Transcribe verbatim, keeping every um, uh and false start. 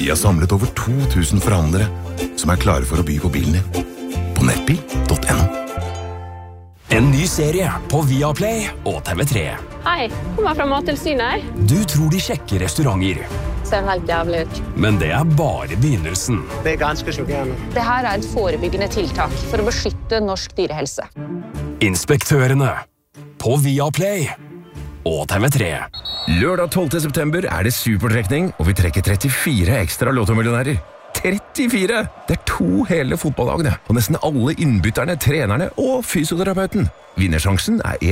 Vi har samlet over to tusen forhandlere som er klare for å by på bilen din. På nettbil punktum no. En ny serie på Viaplay og T V tre. Hei, kommer fra Mattilsynet her. Du tror de sjekker restauranter. Ser helt jævlig ut. Men det er bare begynnelsen. Det er ganske sjokkerende. Det her er et forebyggende tiltak for å beskytte norsk dyrehelse. Inspektørene på Viaplay og T V tre. Lørdag tolvte september er det supertrekning, og vi trekker trettifire ekstra lottomillionærer. trettifire! Det er to hele fotballagene, og nesten alle innbytterne, trenerne og fysioterapeuten. Vinnersjansen er